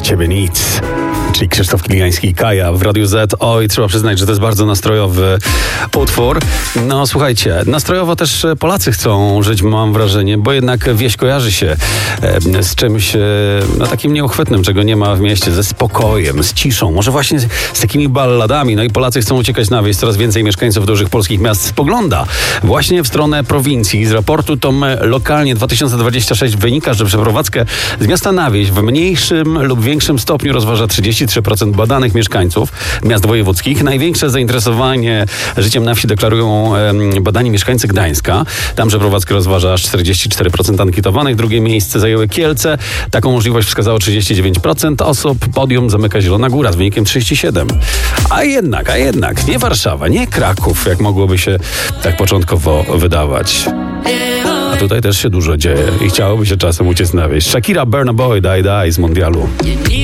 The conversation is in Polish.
ciebie nic. Czyli Krzysztof Kiliański i Kaja w Radiu Z. Oj, trzeba przyznać, że to jest bardzo nastrojowy utwór. No słuchajcie, nastrojowo też Polacy chcą żyć, mam wrażenie, bo jednak wieś kojarzy się z czymś takim nieuchwytnym, czego nie ma w mieście, ze spokojem, z ciszą, może właśnie z takimi balladami. No i Polacy chcą uciekać na wieś. Coraz więcej mieszkańców dużych polskich miast spogląda właśnie w stronę prowincji. Z raportu Tom Lokalnie 2026 wynika, że przeprowadzkę z miasta na wieś w mniejszym lub większym stopniu rozważa 33% badanych mieszkańców miast wojewódzkich. Największe zainteresowanie życiem na wsi deklarują badani mieszkańcy Gdańska. Tam przeprowadzkę rozważa aż 44% ankietowanych. Drugie miejsce zajęły Kielce. Taką możliwość wskazało 39% osób. Podium zamyka Zielona Góra z wynikiem 37%. A jednak nie Warszawa, nie Kraków, jak mogłoby się tak początkowo wydawać. A tutaj też się dużo dzieje i chciałoby się czasem uciec na wieś. Shakira, Burna Boy, Die Die z Mondialu.